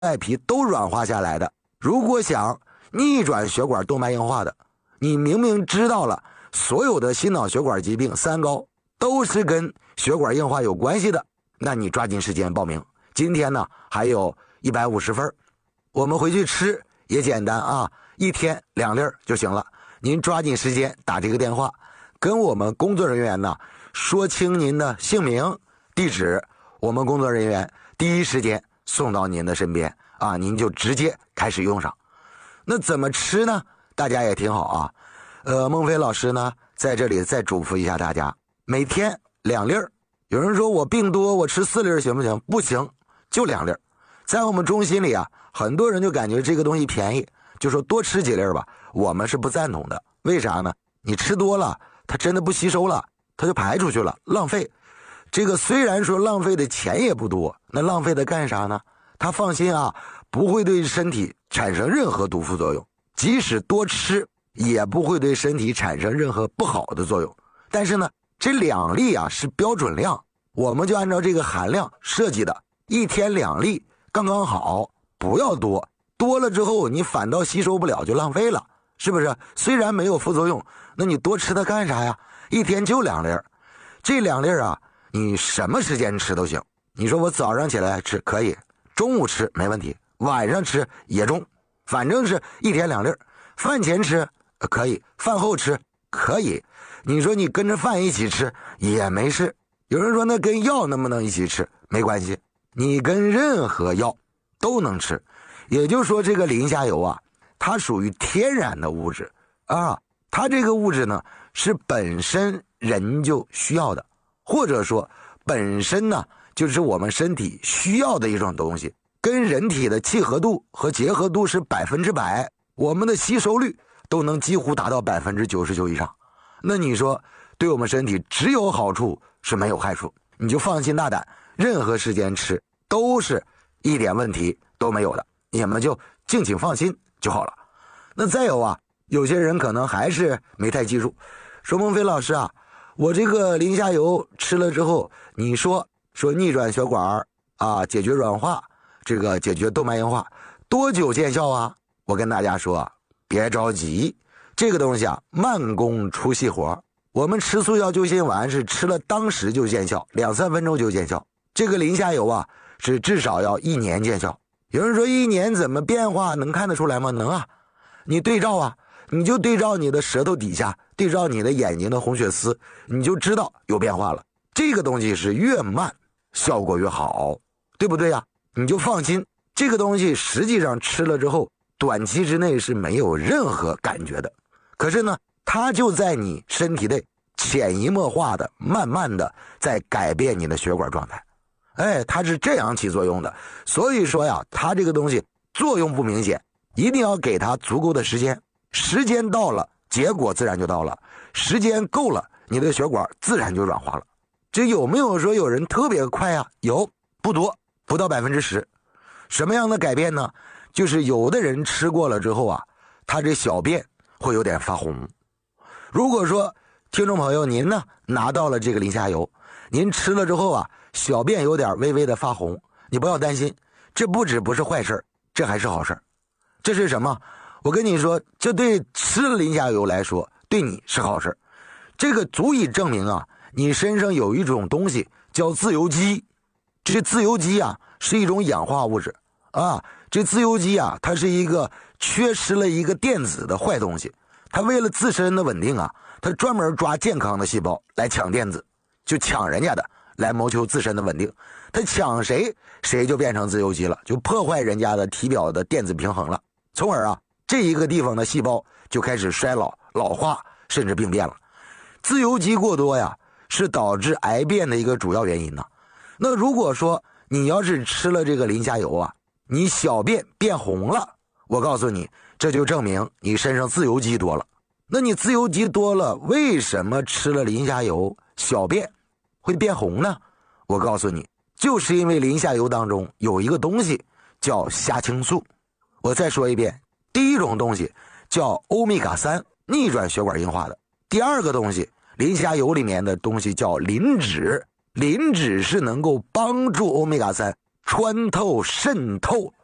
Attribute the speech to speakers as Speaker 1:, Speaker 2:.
Speaker 1: 外皮都软化下来的。如果想逆转血管动脉硬化的，你明明知道了所有的心脑血管疾病三高都是跟血管硬化有关系的，那你抓紧时间报名。今天呢还有150份，我们回去吃也简单啊，1天2粒就行了。您抓紧时间打这个电话，跟我们工作人员呢说清您的姓名、地址，我们工作人员第一时间送到您的身边啊，您就直接开始用上。那怎么吃呢？大家也挺好啊。孟非老师呢在这里再嘱咐一下大家，每天2粒。有人说我病多，我吃4粒行不行？不行，就2粒。在我们中心里啊，很多人就感觉这个东西便宜，就说多吃几粒吧。我们是不赞同的。为啥呢？你吃多了，它真的不吸收了，它就排出去了，浪费。这个虽然说浪费的钱也不多，那浪费的干啥呢？他放心啊，不会对身体产生任何毒副作用，即使多吃也不会对身体产生任何不好的作用。但是呢，这2粒啊是标准量，我们就按照这个含量设计的，1天2粒刚刚好，不要多，多了之后你反倒吸收不了，就浪费了，是不是？虽然没有副作用，那你多吃它干啥呀？1天就2粒，这2粒啊，你什么时间吃都行。你说我早上起来吃可以，中午吃没问题，晚上吃也中，反正是1天2粒。饭前吃可以，饭后吃可以。你说你跟着饭一起吃也没事。有人说那跟药能不能一起吃？没关系，你跟任何药都能吃。也就是说这个磷虾油啊，它属于天然的物质啊，它这个物质呢是本身人就需要的，或者说本身呢就是我们身体需要的一种东西，跟人体的契合度和结合度是100%，我们的吸收率都能几乎达到99%以上。那你说对我们身体只有好处是没有害处，你就放心大胆，任何时间吃都是一点问题都没有的，你们就敬请放心就好了。那再有啊，有些人可能还是没太记住，说孟非老师啊，我这个磷虾油吃了之后，你说逆转血管啊，解决软化，这个解决动脉硬化，多久见效啊？我跟大家说，别着急，这个东西啊，慢工出细活。我们吃速效救心丸是吃了当时就见效，2-3分钟就见效。这个磷虾油啊，是至少要1年见效。有人说1年怎么变化能看得出来吗？能啊，你对照啊，你就对照你的舌头底下，对照你的眼睛的红血丝，你就知道有变化了。这个东西是越慢效果越好，对不对呀？你就放心，这个东西实际上吃了之后短期之内是没有任何感觉的，可是呢它就在你身体内潜移默化的慢慢的在改变你的血管状态。它是这样起作用的。所以说呀，它这个东西作用不明显，一定要给它足够的时间，时间到了结果自然就到了，时间够了你的血管自然就软化了。这有没有说有人特别快啊？有，不多，不到10%。什么样的改变呢？就是有的人吃过了之后啊，他这小便会有点发红。如果说听众朋友您呢拿到了这个磷虾油，您吃了之后啊，小便有点微微的发红，你不要担心，这不是坏事，这还是好事。这是什么？我跟你说，这对吃了磷虾油来说，对你是好事。这个足以证明啊，你身上有一种东西叫自由基。这自由基啊是一种氧化物质啊，这自由基啊它是一个缺失了一个电子的坏东西，它为了自身的稳定啊，它专门抓健康的细胞来抢电子，就抢人家的来谋求自身的稳定。它抢谁就变成自由基了，就破坏人家的体表的电子平衡了，从而啊这一个地方的细胞就开始衰老、老化，甚至病变了。自由基过多呀是导致癌变的一个主要原因呢。那如果说你要是吃了这个磷虾油啊，你小便变红了，我告诉你，这就证明你身上自由基多了。那你自由基多了，为什么吃了磷虾油小便会变红呢？我告诉你，就是因为磷虾油当中有一个东西叫虾青素。我再说一遍，第一种东西叫欧米伽3，逆转血管硬化的。第二个东西，磷虾油里面的东西叫磷脂，磷脂是能够帮助欧米伽3穿透渗透